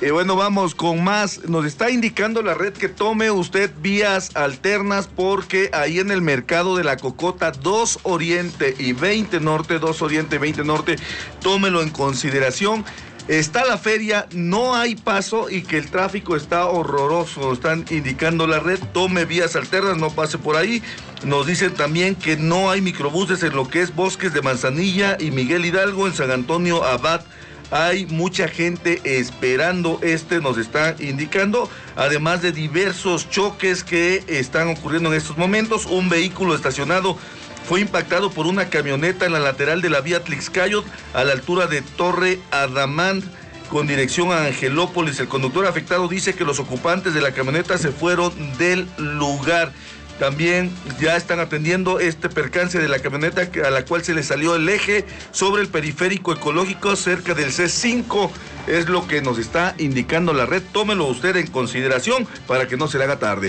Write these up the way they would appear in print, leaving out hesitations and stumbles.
Bueno, vamos con más. Nos está indicando la red que tome usted vías alternas porque ahí en el mercado de la Cocota 2 Oriente y 20 Norte, 2 Oriente y 20 Norte, tómelo en consideración. Está la feria, no hay paso y que el tráfico está horroroso. Están indicando la red, tome vías alternas, no pase por ahí. Nos dicen también que no hay microbuses en lo que es Bosques de Manzanilla y Miguel Hidalgo. En San Antonio Abad hay mucha gente esperando, nos está indicando, además de diversos choques que están ocurriendo en estos momentos. Un vehículo estacionado fue impactado por una camioneta en la lateral de la vía Tlixcayot a la altura de Torre Adamant con dirección a Angelópolis. El conductor afectado dice que los ocupantes de la camioneta se fueron del lugar. También ya están atendiendo este percance de la camioneta a la cual se le salió el eje sobre el periférico ecológico cerca del C5. Es lo que nos está indicando la red. Tómelo usted en consideración para que no se le haga tarde.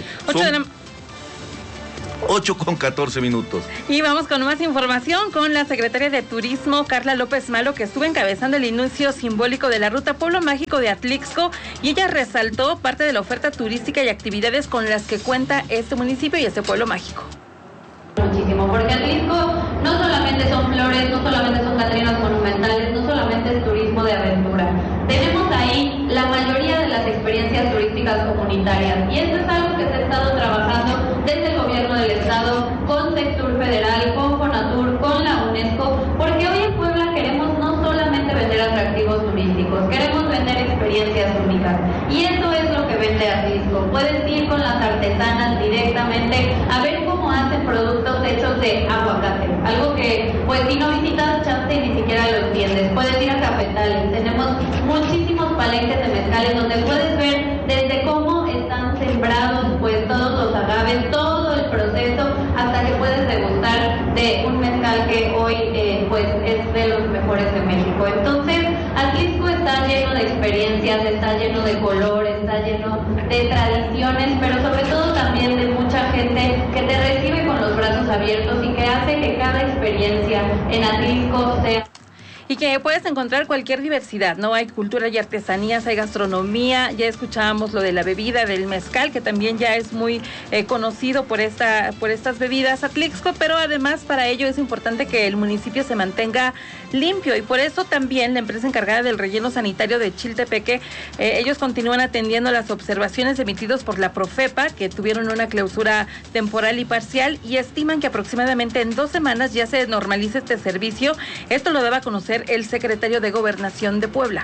8:14. Y vamos con más información con la secretaria de Turismo, Carla López Malo, que estuvo encabezando el inicio simbólico de la Ruta Pueblo Mágico de Atlixco, y ella resaltó parte de la oferta turística y actividades con las que cuenta este municipio y este pueblo mágico. Muchísimo, porque Atlixco no solamente son flores, no solamente son catrinas monumentales, no solamente es turismo de aventura. Tenemos ahí la mayoría de las experiencias turísticas comunitarias, y esto es algo que se ha estado trabajando desde el gobierno del estado, con Sectur Federal, con Fonatur, con la UNESCO, porque hoy en Puebla queremos no solamente vender atractivos turísticos, queremos vender experiencias únicas, y eso es lo que vende Atlixco. Puedes ir con las artesanas directamente a ver cómo hacen productos hechos de aguacate, algo que pues si no visitas chance y ni siquiera lo entiendes. Puedes ir a Cafetales, tenemos muchísimos palenques de mezcales donde puedes ver desde cómo están sembrados pues todos los agaves, todo el proceso, hasta que puedes degustar de un mezcal que hoy pues es de los mejores de México. Entonces, Atlixco está lleno de experiencias, está lleno de color, está lleno de tradiciones, pero sobre todo también de mucha gente que te recibe con los brazos abiertos y que hace que cada experiencia en Atlixco sea... Y que puedes encontrar cualquier diversidad, ¿no? Hay cultura y artesanías, hay gastronomía, ya escuchábamos lo de la bebida del mezcal, que también ya es muy conocido por estas bebidas Atlixco, pero además para ello es importante que el municipio se mantenga limpio, y por eso también la empresa encargada del relleno sanitario de Chiltepeque, ellos continúan atendiendo las observaciones emitidas por la Profepa, que tuvieron una clausura temporal y parcial, y estiman que aproximadamente en 2 semanas ya se normalice este servicio. Esto lo daba a conocer el secretario de Gobernación de Puebla.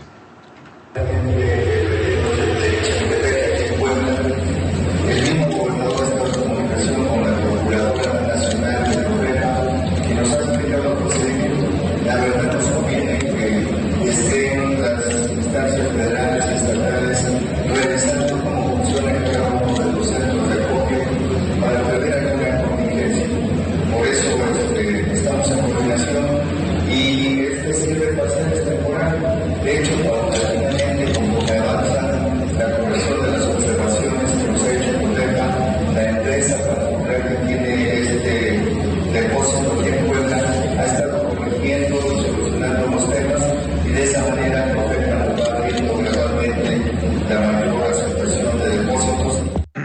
La verdad nos conviene que estén las instancias federales y estatales revisando cómo funciona cada uno de los centros de acopio para poder ayudar a contingencia. Por eso estamos en coordinación, y sirve para ser temporal. De hecho, paulatinamente, conforme avanza la corrección de las observaciones que nos ha hecho Cotepa, la empresa particular que tiene este depósito aquí en Puebla ha estado corrigiendo y solucionando los temas, y de esa manera Cotepa nos va abriendo gradualmente la mayor aceptación de depósitos.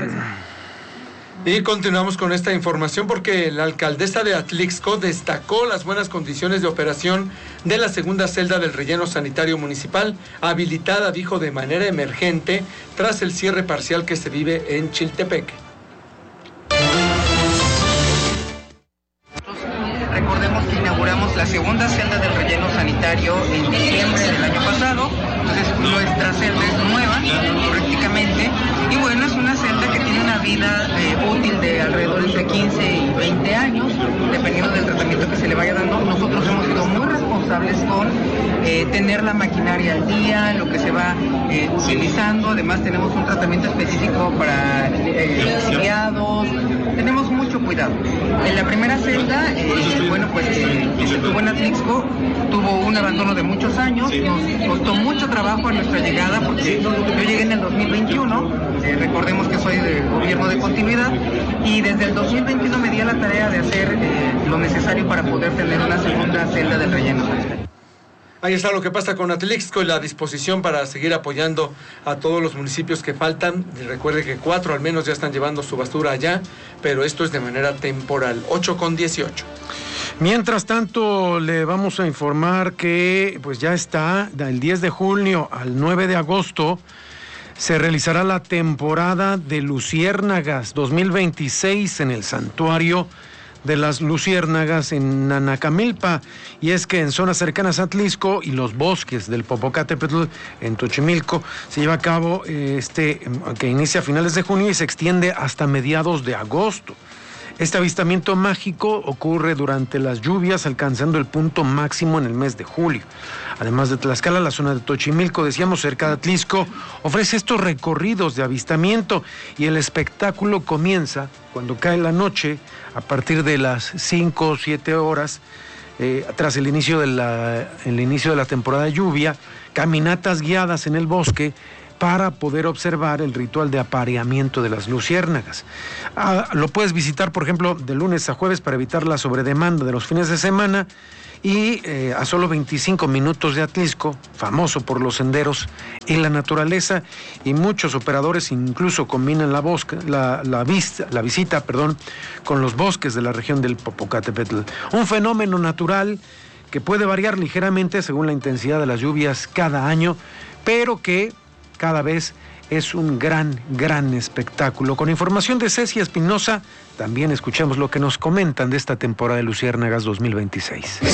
Y continuamos con esta información porque la alcaldesa de Atlixco destacó las buenas condiciones de operación de la segunda celda del relleno sanitario municipal, habilitada, dijo, de manera emergente tras el cierre parcial que se vive en Chiltepeque. Recordemos que inauguramos la segunda celda del relleno sanitario en diciembre del año pasado, entonces nuestra celda es nueva, prácticamente, y bueno, es una celda que tiene una vida útil de alrededor entre 15 y 20 años, dependiendo del tratamiento que se le vaya dando. Nosotros hemos sido muy responsables con tener la maquinaria al día, lo que se va utilizando. Además tenemos un tratamiento específico para exiliados, tenemos mucho cuidado. En la primera celda, que se tuvo en Atlixco, tuvo un abandono de muchos años, nos costó mucho trabajo a nuestra llegada, porque yo llegué en el 2021, recordemos que soy del gobierno de continuidad, y desde el 2021 me di a la tarea de hacer lo necesario para poder tener una segunda celda del relleno sanitario. Ahí está lo que pasa con Atlixco y la disposición para seguir apoyando a todos los municipios que faltan. Y recuerde que 4 al menos ya están llevando su basura allá, pero esto es de manera temporal. 8:18. Mientras tanto, le vamos a informar que pues ya está, del 10 de junio al 9 de agosto, se realizará la temporada de Luciérnagas 2026 en el Santuario de las Luciérnagas en Nanacamilpa, y es que en zonas cercanas a Atlixco y los bosques del Popocatépetl en Xochimilco se lleva a cabo que inicia a finales de junio y se extiende hasta mediados de agosto. Este avistamiento mágico ocurre durante las lluvias, alcanzando el punto máximo en el mes de julio. Además de Tlaxcala, la zona de Xochimilco, decíamos, cerca de Atlixco, ofrece estos recorridos de avistamiento, y el espectáculo comienza cuando cae la noche, a partir de las 5 o 7 horas, tras el inicio de la temporada de lluvia, caminatas guiadas en el bosque para poder observar el ritual de apareamiento de las luciérnagas. Lo puedes visitar, por ejemplo, de lunes a jueves para evitar la sobredemanda de los fines de semana, y a solo 25 minutos de Atlixco, famoso por los senderos y la naturaleza, y muchos operadores incluso combinan la visita con los bosques de la región del Popocatépetl. Un fenómeno natural que puede variar ligeramente según la intensidad de las lluvias cada año, pero que cada vez es un gran espectáculo. Con información de Ceci Espinosa, también escuchamos lo que nos comentan de esta temporada de Luciérnagas 2026. Sin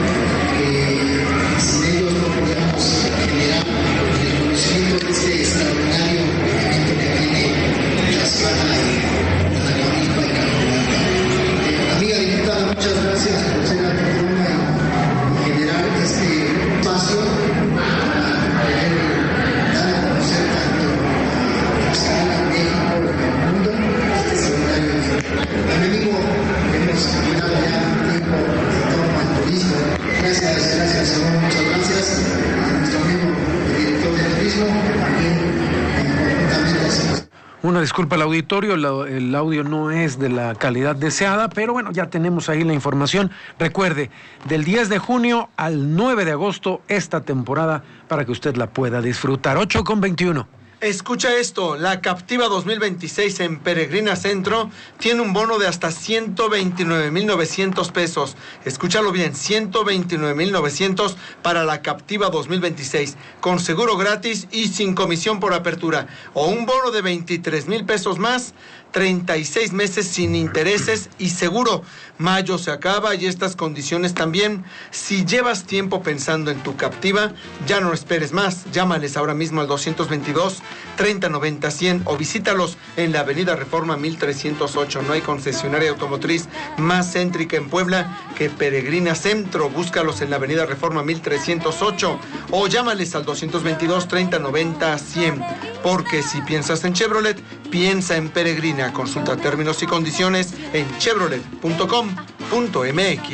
ellos no podemos generar el conocimiento de este extraordinario evento que tiene Tlaxcala y Nanacamilpa y Cajamarca. Amiga diputada, muchas gracias por ser la tribuna y generar este espacio para poder dar a conocer tanto Tlaxcala, México, el mundo, este extraordinario evento. También digo, hemos generado ya tiempo en torno al turismo. Gracias, Saúl, muchas gracias a nuestro amigo director de turismo, también hacemos. Una disculpa al auditorio, el audio no es de la calidad deseada, pero bueno, ya tenemos ahí la información. Recuerde, del 10 de junio al 9 de agosto, esta temporada, para que usted la pueda disfrutar. 8:21. Escucha esto, la Captiva 2026 en Peregrina Centro tiene un bono de hasta 129,900 pesos. Escúchalo bien, 129,900 para la Captiva 2026, con seguro gratis y sin comisión por apertura. O un bono de 23,000 pesos más, 36 meses sin intereses y seguro. Mayo se acaba y estas condiciones también. Si llevas tiempo pensando en tu Captiva, ya no esperes más. Llámales ahora mismo al 222-3090-100 o visítalos en la Avenida Reforma 1308. No hay concesionaria automotriz más céntrica en Puebla que Peregrina Centro. Búscalos en la Avenida Reforma 1308 o llámales al 222-3090-100. Porque si piensas en Chevrolet, piensa en Peregrina. Consulta términos y condiciones en chevrolet.com.mx.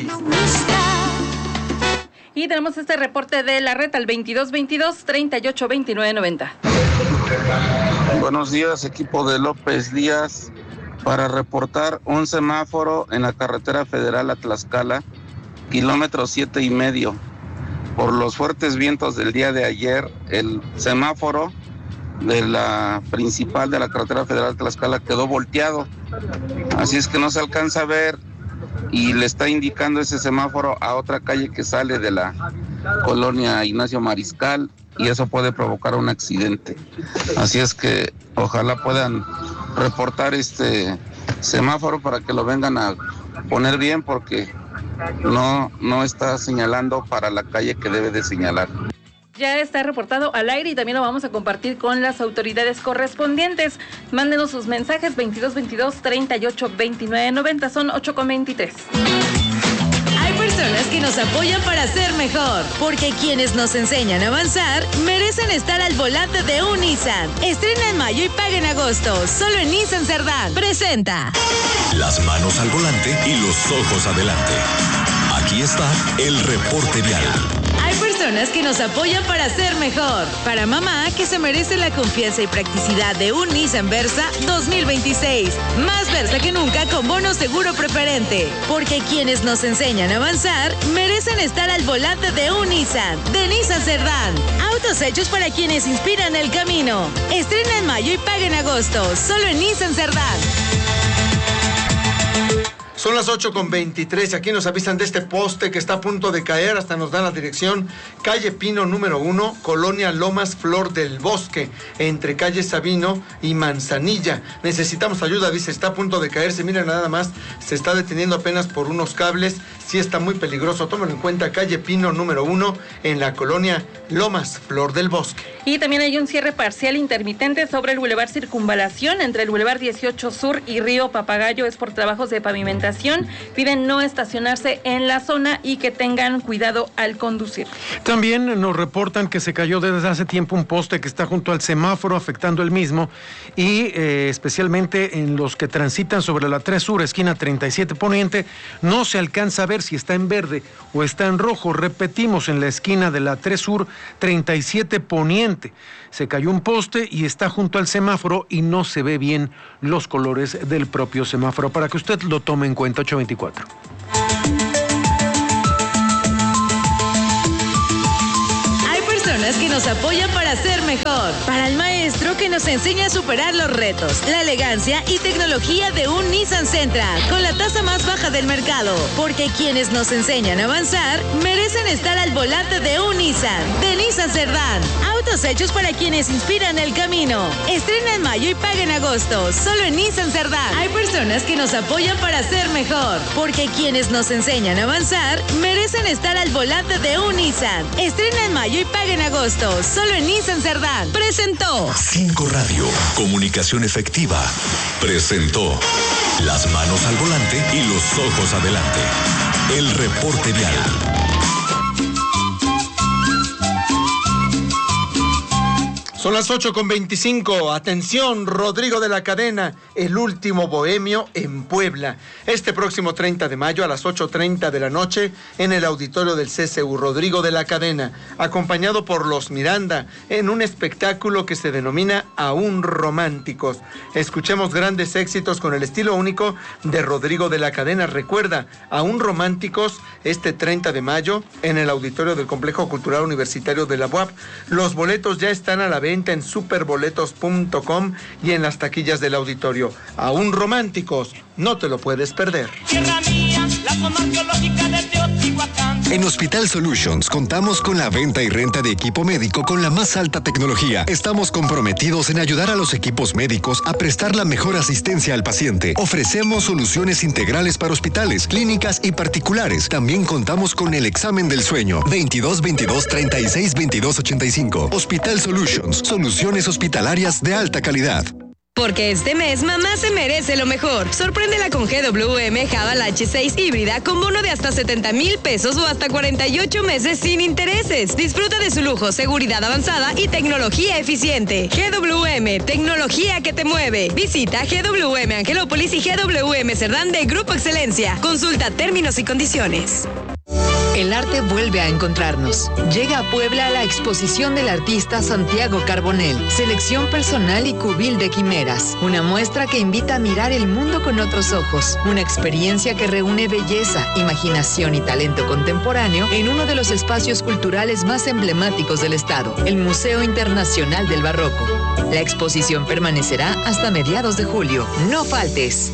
Y tenemos este reporte de la red al 2222-382990. Buenos días, equipo de López Díaz, para reportar un semáforo en la carretera federal a Tlaxcala, kilómetro 7,5. Por los fuertes vientos del día de ayer, el semáforo de la principal de la carretera federal Tlaxcala quedó volteado, así es que no se alcanza a ver y le está indicando ese semáforo a otra calle que sale de la colonia Ignacio Mariscal, y eso puede provocar un accidente. Así es que ojalá puedan reportar este semáforo para que lo vengan a poner bien, porque no está señalando para la calle que debe de señalar. Ya está reportado al aire y también lo vamos a compartir con las autoridades correspondientes. Mándenos sus mensajes 2222-382990, son 8:23. Hay personas que nos apoyan para ser mejor, porque quienes nos enseñan a avanzar merecen estar al volante de un Nissan. Estrena en mayo y paga en agosto, solo en Nissan Cerdán. Presenta. Las manos al volante y los ojos adelante. Aquí está el reporte vial. Hay personas personas que nos apoyan para ser mejor. Para mamá, que se merece la confianza y practicidad de un Nissan Versa 2026. Más Versa que nunca con bono seguro preferente. Porque quienes nos enseñan a avanzar merecen estar al volante de un Nissan. De Nissan Cerdán. Autos hechos para quienes inspiran el camino. Estrena en mayo y paga en agosto. Solo en Nissan Cerdán. Son las 8:23. Aquí nos avisan de este poste que está a punto de caer. Hasta nos dan la dirección. Calle Pino número 1, Colonia Lomas Flor del Bosque, entre calle Sabino y Manzanilla. Necesitamos ayuda, dice, está a punto de caerse. Miren nada más, se está deteniendo apenas por unos cables. Sí está muy peligroso. Tómenlo en cuenta. Calle Pino número 1, en la Colonia Lomas Flor del Bosque. Y también hay un cierre parcial intermitente sobre el Boulevard Circunvalación, entre el Boulevard 18 Sur y Río Papagayo. Es por trabajos de pavimentación. Piden no estacionarse en la zona y que tengan cuidado al conducir. También nos reportan que se cayó desde hace tiempo un poste que está junto al semáforo, afectando el mismo, y especialmente en los que transitan sobre la 3 Sur, esquina 37 Poniente, no se alcanza a ver si está en verde o está en rojo. Repetimos, en la esquina de la 3 Sur, 37 Poniente. Se cayó un poste y está junto al semáforo y no se ve bien los colores del propio semáforo. Para que usted lo tome en cuenta, 824. Que nos apoyan para ser mejor. Para el maestro que nos enseña a superar los retos, la elegancia y tecnología de un Nissan Sentra, con la tasa más baja del mercado. Porque quienes nos enseñan a avanzar merecen estar al volante de un Nissan. De Nissan Cerdán. Autos hechos para quienes inspiran el camino. Estrena en mayo y paga en agosto. Solo en Nissan Cerdán. Hay personas que nos apoyan para ser mejor. Porque quienes nos enseñan a avanzar merecen estar al volante de un Nissan. Estrena en mayo y paga en agosto. Solo en Nissan Cerdán. Presentó 5 Radio, comunicación efectiva. Presentó las manos al volante y los ojos adelante. El reporte vial. Son las 8:25. Atención, Rodrigo de la Cadena, el último bohemio en Puebla. Este próximo 30 de mayo a las 8:30 de la noche en el auditorio del CCU. Rodrigo de la Cadena, acompañado por los Miranda, en un espectáculo que se denomina Aún Románticos. Escuchemos grandes éxitos con el estilo único de Rodrigo de la Cadena. Recuerda, Aún Románticos, este 30 de mayo en el auditorio del Complejo Cultural Universitario de la UAP. Los boletos ya están a la venta en superboletos.com y en las taquillas del auditorio. Aún Románticos, no te lo puedes perder. En Hospital Solutions contamos con la venta y renta de equipo médico con la más alta tecnología. Estamos comprometidos en ayudar a los equipos médicos a prestar la mejor asistencia al paciente. Ofrecemos soluciones integrales para hospitales, clínicas y particulares. También contamos con el examen del sueño. 2222-362285. Hospital Solutions, soluciones hospitalarias de alta calidad. Porque este mes mamá se merece lo mejor. Sorpréndela con GWM Haval H6 híbrida con bono de hasta 70,000 pesos o hasta 48 meses sin intereses. Disfruta de su lujo, seguridad avanzada y tecnología eficiente. GWM, tecnología que te mueve. Visita GWM Angelópolis y GWM Cerdán de Grupo Excelencia. Consulta términos y condiciones. El arte vuelve a encontrarnos. Llega a Puebla la exposición del artista Santiago Carbonell, selección personal y cubil de quimeras. Una muestra que invita a mirar el mundo con otros ojos. Una experiencia que reúne belleza, imaginación y talento contemporáneo en uno de los espacios culturales más emblemáticos del estado, el Museo Internacional del Barroco. La exposición permanecerá hasta mediados de julio. No faltes.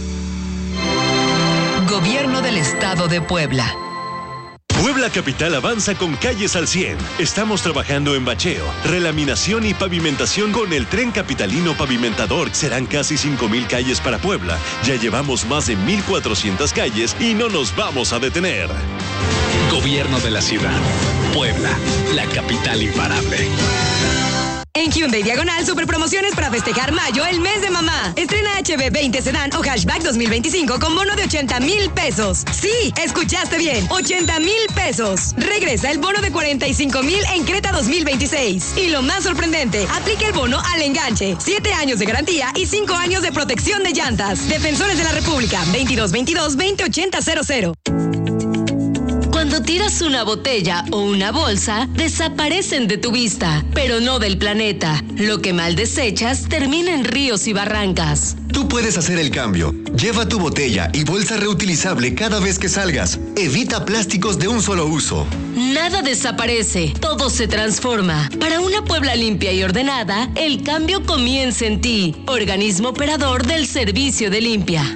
Gobierno del Estado de Puebla. Puebla Capital avanza con calles al 100. Estamos trabajando en bacheo, relaminación y pavimentación con el Tren Capitalino Pavimentador. Serán casi 5,000 calles para Puebla. Ya llevamos más de 1,400 calles y no nos vamos a detener. Gobierno de la ciudad. Puebla, la capital imparable. En Hyundai Diagonal, super promociones para festejar mayo, el mes de mamá. Estrena HB20 Sedán o Hatchback 2025 con bono de 80,000 pesos. Sí, escuchaste bien, 80,000 pesos. Regresa el bono de 45,000 en Creta 2026. Y lo más sorprendente, aplica el bono al enganche. 7 años de garantía y 5 años de protección de llantas. Defensores de la República, 2222-208000. Cuando tiras una botella o una bolsa, desaparecen de tu vista, pero no del planeta. Lo que mal desechas termina en ríos y barrancas. Tú puedes hacer el cambio. Lleva tu botella y bolsa reutilizable cada vez que salgas. Evita plásticos de un solo uso. Nada desaparece, todo se transforma. Para una Puebla limpia y ordenada, el cambio comienza en ti. Organismo operador del Servicio de Limpia.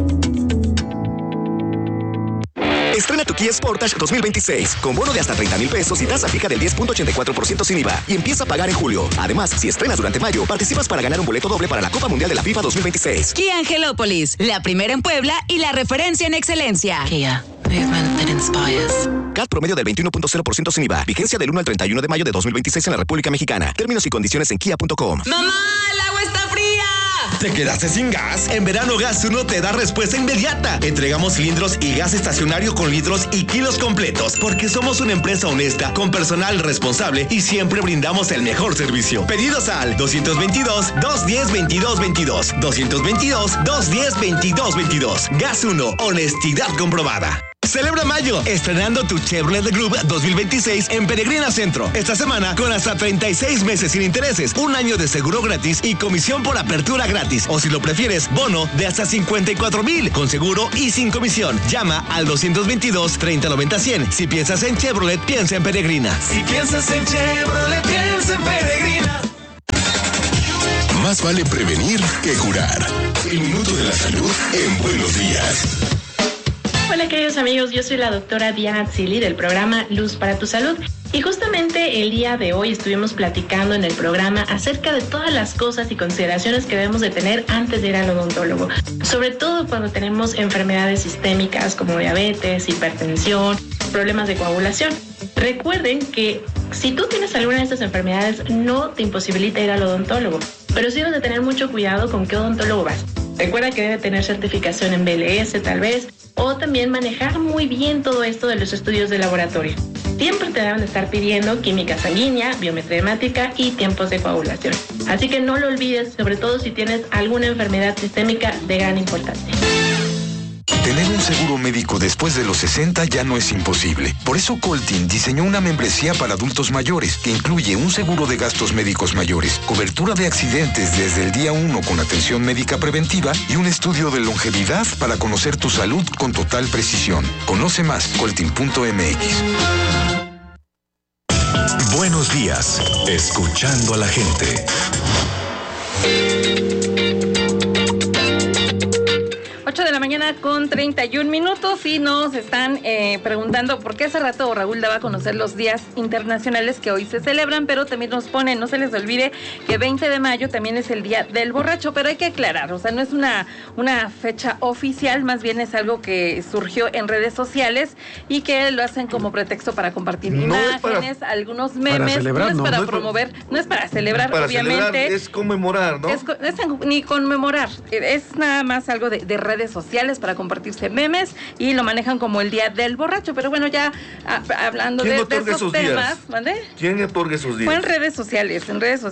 Estrena tu Kia Sportage 2026 con bono de hasta 30,000 pesos y tasa fija del 10.84% sin IVA y empieza a pagar en julio. Además, si estrenas durante mayo, participas para ganar un boleto doble para la Copa Mundial de la FIFA 2026. Kia Angelópolis, la primera en Puebla y la referencia en excelencia. Kia, movement that inspires. CAT promedio del 21.0% sin IVA. Vigencia del 1 al 31 de mayo de 2026 en la República Mexicana. Términos y condiciones en kia.com. ¡Mamá, el agua está fría! ¿Te quedaste sin gas? En verano Gas 1 te da respuesta inmediata. Entregamos cilindros y gas estacionario con litros y kilos completos, porque somos una empresa honesta, con personal responsable y siempre brindamos el mejor servicio. Pedidos al 222-210-2222. 222-210-2222. Gas 1, honestidad comprobada. Celebra mayo, estrenando tu Chevrolet Group 2026 en Peregrina Centro. Esta semana con hasta 36 meses sin intereses, un año de seguro gratis y comisión por apertura gratis. O si lo prefieres, bono de hasta 54,000 con seguro y sin comisión. Llama al 222-3090-100. Si piensas en Chevrolet, piensa en Peregrina. Si piensas en Chevrolet, piensa en Peregrina. Más vale prevenir que curar. El minuto de la salud en Buenos Días. Hola queridos amigos, yo soy la doctora Diana Tzili del programa Luz para tu Salud y justamente el día de hoy estuvimos platicando en el programa acerca de todas las cosas y consideraciones que debemos de tener antes de ir al odontólogo, sobre todo cuando tenemos enfermedades sistémicas como diabetes, hipertensión, problemas de coagulación. Recuerden que si tú tienes alguna de estas enfermedades no te imposibilita ir al odontólogo, pero sí debes de tener mucho cuidado con qué odontólogo vas. Recuerda que debe tener certificación en BLS tal vez, o también manejar muy bien todo esto de los estudios de laboratorio. Siempre te deben de estar pidiendo química sanguínea, biometría hemática y tiempos de coagulación. Así que no lo olvides, sobre todo si tienes alguna enfermedad sistémica de gran importancia. Tener un seguro médico después de los 60 ya no es imposible. Por eso Coltin diseñó una membresía para adultos mayores que incluye un seguro de gastos médicos mayores, cobertura de accidentes desde el día 1 con atención médica preventiva y un estudio de longevidad para conocer tu salud con total precisión. Conoce más, coltin.mx. Buenos días, escuchando a la gente. 8 de la mañana con 31 minutos y nos están preguntando por qué hace rato Raúl daba a conocer los días internacionales que hoy se celebran, pero también nos ponen, no se les olvide que 20 de mayo también es el Día del Borracho, pero hay que aclarar, o sea, no es una fecha oficial, más bien es algo que surgió en redes sociales y que lo hacen como pretexto para compartir imágenes, algunos memes, celebrar, no es para promover, no es para celebrar, para obviamente. Celebrar, es conmemorar, ¿no? Ni conmemorar, es nada más algo de redes sociales para compartirse memes y lo manejan como el Día del Borracho, pero bueno, ya hablando de esos temas, ¿vale? ¿Quién otorga esos días? Fue en redes sociales,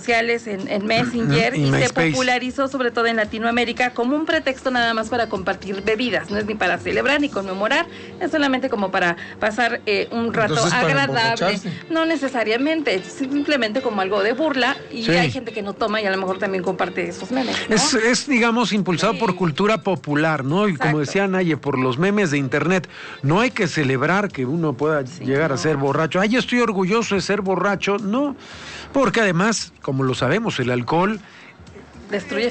en Messenger y se popularizó sobre todo en Latinoamérica como un pretexto nada más para compartir bebidas, no es ni para celebrar ni conmemorar, es solamente como para pasar un rato agradable, no necesariamente, simplemente como algo de burla y hay gente que no toma y a lo mejor también comparte esos memes, ¿no? Es digamos impulsado por cultura popular, ¿no? Y como decía Naye, por los memes de internet, no hay que celebrar que uno pueda llegar a ser borracho. Ay, yo estoy orgulloso de ser borracho. No, porque además, como lo sabemos, el alcohol destruye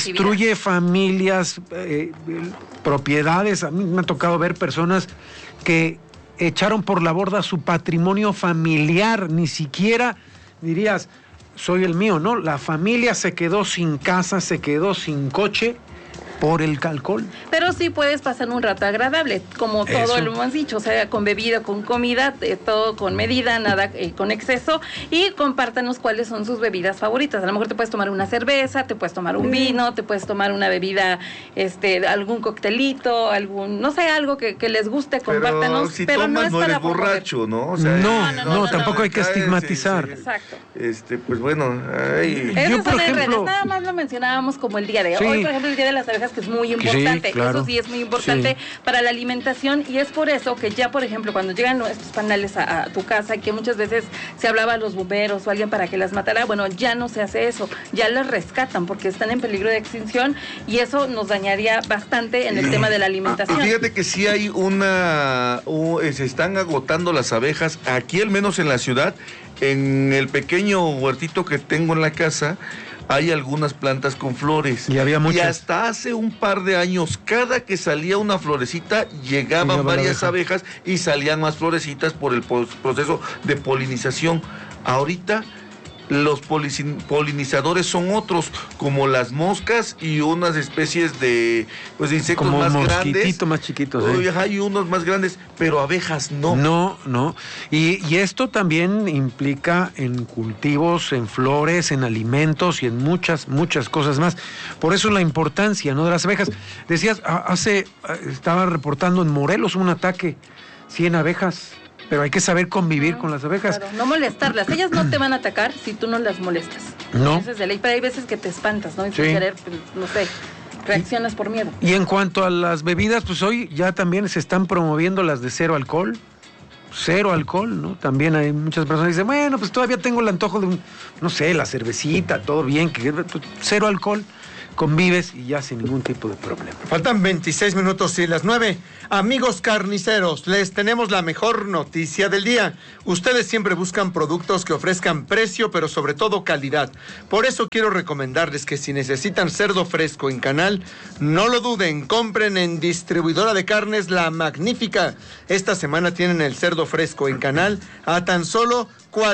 familias, propiedades. A mí me ha tocado ver personas que echaron por la borda su patrimonio familiar, ni siquiera dirías, soy el mío, ¿no? La familia se quedó sin casa, se quedó sin coche por el alcohol. Pero sí puedes pasar un rato agradable, como todo lo hemos dicho, o sea, con bebida, con comida, todo con medida, nada con exceso, y compártanos cuáles son sus bebidas favoritas. A lo mejor te puedes tomar una cerveza, te puedes tomar un vino, te puedes tomar una bebida, algún coctelito, no sé, algo que les guste, compártanos, pero tomas, no es no para eres borracho, ¿no? O sea, no, tampoco hay que estigmatizar. Exacto. Pues bueno, yo por ejemplo, nada más lo mencionábamos como el día de hoy, por ejemplo, el Día de las Abejas abejas, que es muy importante. Sí, claro. Eso sí es muy importante para la alimentación, y es por eso que ya, por ejemplo, cuando llegan estos panales a tu casa, que muchas veces se hablaba a los bomberos o alguien para que las matara, bueno, ya no se hace eso, ya las rescatan porque están en peligro de extinción, y eso nos dañaría bastante en el tema de la alimentación. Fíjate que sí hay se están agotando las abejas, aquí al menos en la ciudad, en el pequeño huertito que tengo en la casa, hay algunas plantas con flores. Y había muchas. Y hasta hace un par de años, cada que salía una florecita, llegaban varias abejas y salían más florecitas por el proceso de polinización. Ahorita los polinizadores son otros, como las moscas y unas especies de insectos como más grandes. Más chiquitos. Hay unos más grandes, pero abejas no. No. Y esto también implica en cultivos, en flores, en alimentos y en muchas cosas más. Por eso la importancia, ¿no?, de las abejas. Decías, estaba reportando en Morelos un ataque, 100 abejas. Pero hay que saber convivir con las abejas. Claro, no molestarlas. Ellas no te van a atacar si tú no las molestas. No. Eso es de ley, pero hay veces que te espantas, ¿no? Y sin querer, no sé, reaccionas por miedo. Y en cuanto a las bebidas, pues hoy ya también se están promoviendo las de cero alcohol. Cero alcohol, ¿no? También hay muchas personas que dicen, bueno, pues todavía tengo el antojo de la cervecita, todo bien, cero alcohol. Convives y ya sin ningún tipo de problema. Faltan 26 minutos y las 9. Amigos carniceros, les tenemos la mejor noticia del día. Ustedes siempre buscan productos que ofrezcan precio, pero sobre todo calidad. Por eso quiero recomendarles que si necesitan cerdo fresco en canal, no lo duden, compren en Distribuidora de Carnes La Magnífica. Esta semana tienen el cerdo fresco en canal a tan solo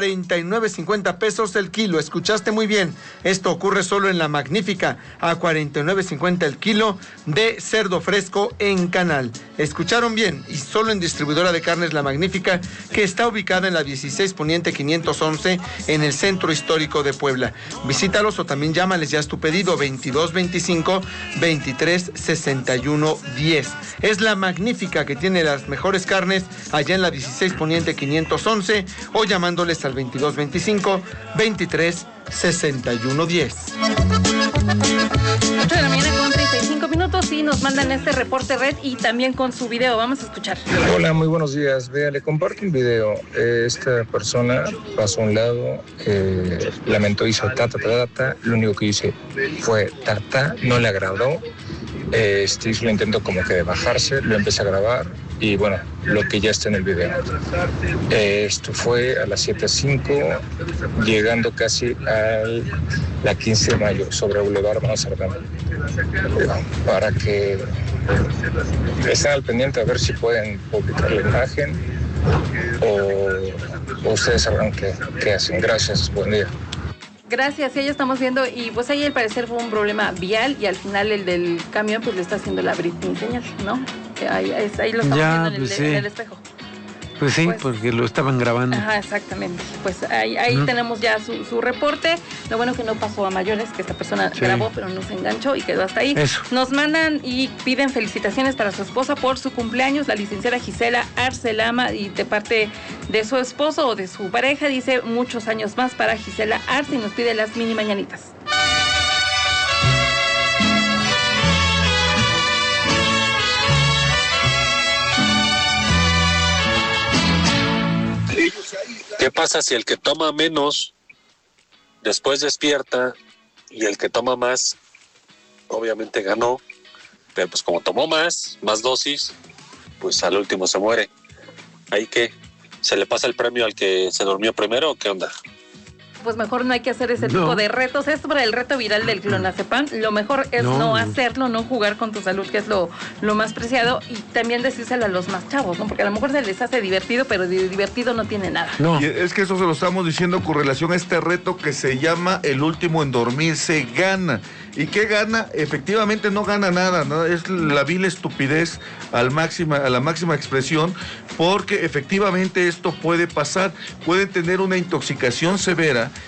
49.50 pesos el kilo. Escuchaste muy bien. Esto ocurre solo en La Magnífica, a 49.50 el kilo de cerdo fresco en canal. Escucharon bien, y solo en Distribuidora de Carnes La Magnífica, que está ubicada en la 16 Poniente 511 en el Centro Histórico de Puebla. Visítalos o también llámales, ya es tu pedido, 2225-236110. Es La Magnífica, que tiene las mejores carnes allá en la 16 Poniente 511, o llamándoles al 2225-236110. 8 de la mañana con 35 minutos y nos mandan este reporte red y también con su video. Vamos a escuchar. Hola, muy buenos días. Vea, le comparto un video. Esta persona pasó a un lado, lamentó, hizo ta. Lo único que hice fue ta, no le agradó. Hizo el intento como que de bajarse, lo empecé a grabar y bueno, lo que ya está en el video. Esto fue a las 7:05, llegando casi a la 15 de mayo, sobre Boulevard Manuel Sardana. Para que estén al pendiente a ver si pueden publicar la imagen o ustedes sabrán qué hacen. Gracias, buen día. Gracias, sí, ya estamos viendo, y pues ahí al parecer fue un problema vial y al final el del camión pues le está haciendo la señal, ¿no? Ahí lo estamos viendo en el espejo. Pues sí, porque lo estaban grabando. Ajá, exactamente. Pues ahí tenemos ya su reporte. Lo bueno que no pasó a mayores, que esta persona grabó, pero no se enganchó y quedó hasta ahí. Eso. Nos mandan y piden felicitaciones para su esposa por su cumpleaños, la licenciada Gisela Arce Lama, y de parte de su esposo o de su pareja, dice muchos años más para Gisela Arce, y nos pide las mini mañanitas. ¿Qué pasa si el que toma menos después despierta y el que toma más obviamente ganó, pero pues como tomó más dosis, pues al último se muere? ¿Ahí qué? ¿Se le pasa el premio al que se durmió primero o qué onda? Pues mejor no hay que hacer ese tipo de retos. Esto para el reto viral del clonazepam, lo mejor es no hacerlo, no jugar con tu salud, que es lo más preciado, y también decírselo a los más chavos, ¿no? Porque a lo mejor se les hace divertido, pero de divertido no tiene nada. Y es que eso se lo estamos diciendo con relación a este reto que se llama El último en dormir se gana. ¿Y qué gana? Efectivamente no gana nada, ¿no? Es la vil estupidez a la máxima expresión, porque efectivamente esto puede pasar. Pueden tener una intoxicación severa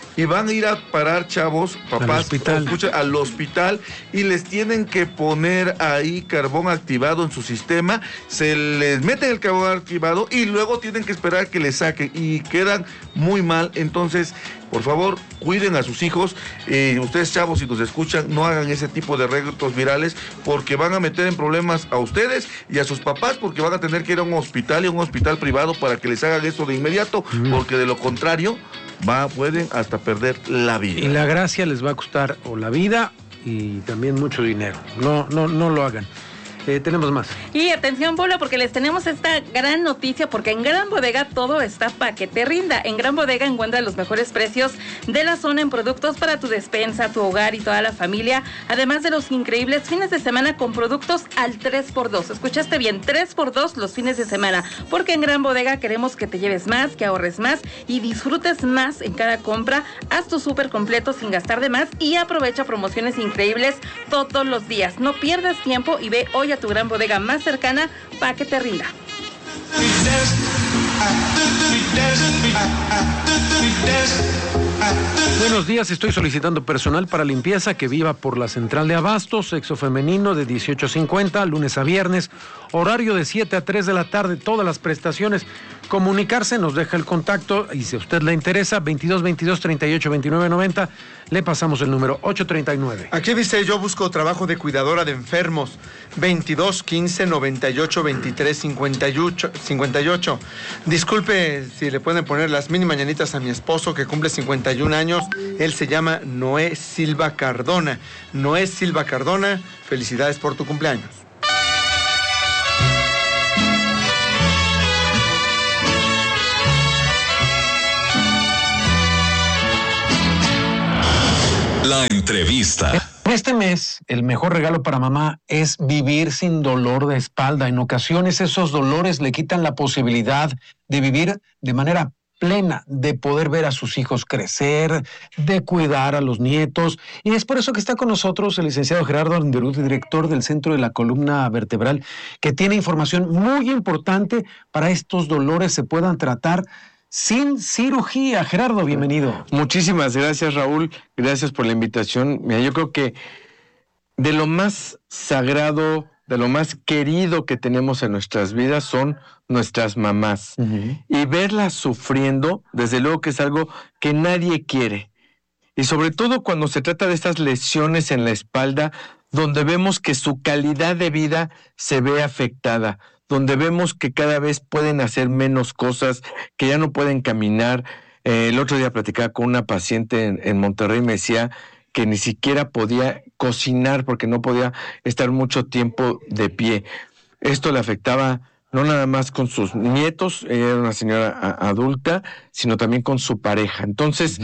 y van a ir a parar, chavos, papás, al hospital y les tienen que poner ahí carbón activado en su sistema, se les mete el carbón activado y luego tienen que esperar que les saquen y quedan muy mal. Entonces, por favor, cuiden a sus hijos. Ustedes, chavos, si nos escuchan, no hagan ese tipo de retos virales porque van a meter en problemas a ustedes y a sus papás porque van a tener que ir a un hospital y a un hospital privado para que les hagan eso de inmediato, porque de lo contrario pueden hasta perder la vida. Y la gracia les va a costar o la vida y también mucho dinero. No lo hagan. Tenemos más. Y atención, Puebla, porque les tenemos esta gran noticia, porque en Gran Bodega todo está pa' que te rinda. En Gran Bodega encuentras los mejores precios de la zona en productos para tu despensa, tu hogar y toda la familia, además de los increíbles fines de semana con productos al 3x2. Escuchaste bien, 3x2 los fines de semana, porque en Gran Bodega queremos que te lleves más, que ahorres más y disfrutes más en cada compra. Haz tu súper completo sin gastar de más y aprovecha promociones increíbles todos los días. No pierdas tiempo y ve hoy a tu Gran Bodega más cercana para que te rinda. Buenos días, estoy solicitando personal para limpieza que viva por la central de abastos, sexo femenino de 18 a 50, lunes a viernes, horario de 7 a 3 de la tarde, todas las prestaciones. Comunicarse, nos deja el contacto y si a usted le interesa, 22 22 38 29 90, le pasamos el número 839. Aquí dice, yo busco trabajo de cuidadora de enfermos, 22 15 98 23 58. Disculpe si le pueden poner las mini mañanitas a mi esposo que cumple 51 años. Él se llama Noé Silva Cardona. Noé Silva Cardona, felicidades por tu cumpleaños. La entrevista. Este mes, el mejor regalo para mamá es vivir sin dolor de espalda. En ocasiones esos dolores le quitan la posibilidad de vivir de manera plena, de poder ver a sus hijos crecer, de cuidar a los nietos. Y es por eso que está con nosotros el licenciado Gerardo Anderud, director del Centro de la Columna Vertebral, que tiene información muy importante para estos dolores se puedan tratar sin cirugía. Gerardo, bienvenido. Muchísimas gracias, Raúl. Gracias por la invitación. Mira, yo creo que de lo más sagrado, de lo más querido que tenemos en nuestras vidas son nuestras mamás. Y verlas sufriendo, desde luego que es algo que nadie quiere. Y sobre todo cuando se trata de estas lesiones en la espalda, donde vemos que su calidad de vida se ve afectada, donde vemos que cada vez pueden hacer menos cosas, que ya no pueden caminar. El otro día platicaba con una paciente en Monterrey, me decía que ni siquiera podía cocinar porque no podía estar mucho tiempo de pie. Esto le afectaba no nada más con sus nietos, ella era una señora adulta, sino también con su pareja. Entonces,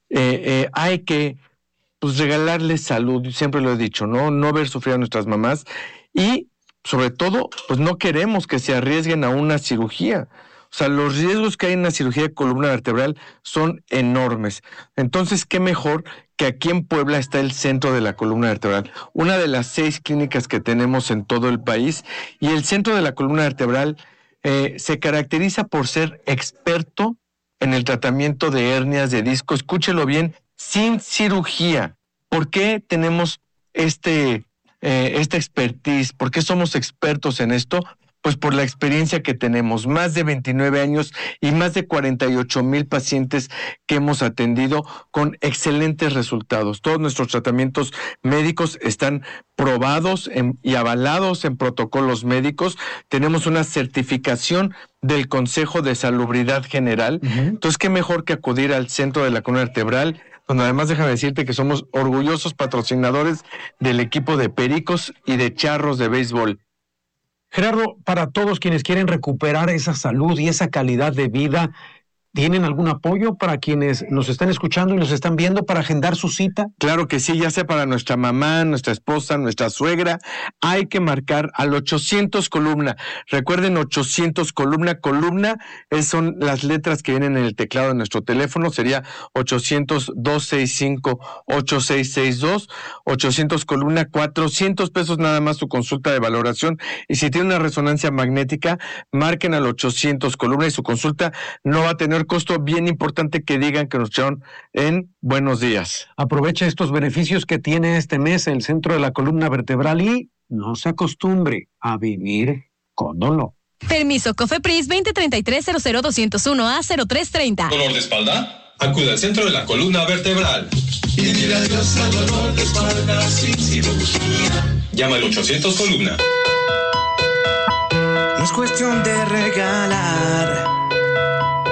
hay que regalarles salud, siempre lo he dicho, no ver sufrir a nuestras mamás y sobre todo, pues no queremos que se arriesguen a una cirugía. O sea, los riesgos que hay en la cirugía de columna vertebral son enormes. Entonces, qué mejor que aquí en Puebla está el Centro de la Columna Vertebral, una de las 6 clínicas que tenemos en todo el país. Y el Centro de la Columna Vertebral se caracteriza por ser experto en el tratamiento de hernias de disco. Escúchelo bien, sin cirugía. ¿Por qué tenemos esta expertise? ¿Por qué somos expertos en esto? Pues por la experiencia que tenemos, más de 29 años y más de 48,000 pacientes que hemos atendido con excelentes resultados. Todos nuestros tratamientos médicos están probados y avalados en protocolos médicos. Tenemos una certificación del Consejo de Salubridad General. Entonces, qué mejor que acudir al Centro de la Columna Vertebral, donde además déjame decirte que somos orgullosos patrocinadores del equipo de Pericos y de Charros de béisbol. Gerardo, para todos quienes quieren recuperar esa salud y esa calidad de vida, ¿tienen algún apoyo para quienes nos están escuchando y nos están viendo para agendar su cita? Claro que sí, ya sea para nuestra mamá, nuestra esposa, nuestra suegra, hay que marcar al 800 columna. Recuerden, 800 columna. Columna son las letras que vienen en el teclado de nuestro teléfono, sería 800-265-8662, 800 columna, 400 pesos nada más su consulta de valoración. Y si tiene una resonancia magnética, marquen al 800 columna y su consulta no va a tener primer costo bien importante que digan que nos echaron en Buenos Días. Aprovecha estos beneficios que tiene este mes el centro de la columna vertebral y no se acostumbre a vivir con dolor. Permiso COFEPRIS 2033-00201A0330. ¿Dolor de espalda? Acude al centro de la columna vertebral. Y dile adiós al dolor de espalda sin cirugía. Llama al 800 columna. No es cuestión de regalar